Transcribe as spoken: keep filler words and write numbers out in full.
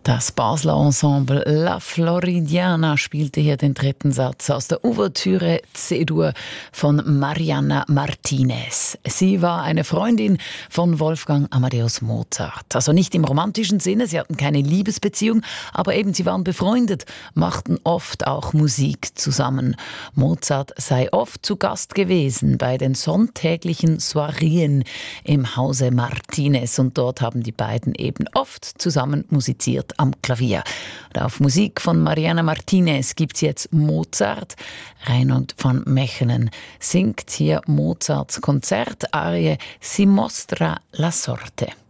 Das Basler Ensemble La Floridiana spielte hier den dritten Satz aus der Ouvertüre C-Dur von Mariana Martinez. Sie war eine Freundin von Wolfgang Amadeus Mozart. Also nicht im romantischen Sinne, sie hatten keine Liebesbeziehung, aber eben sie waren befreundet, machten oft auch Musik zusammen. Mozart sei oft zu Gast gewesen bei den sonntäglichen Soireen im Hause Martinez und dort haben die beiden eben oft zusammen musiziert am Klavier. Und auf Musik von Mariana Martinez gibt's jetzt Mozart. Reinhold von Mechelen singt hier Mozarts Konzertarie Si mostra la sorte.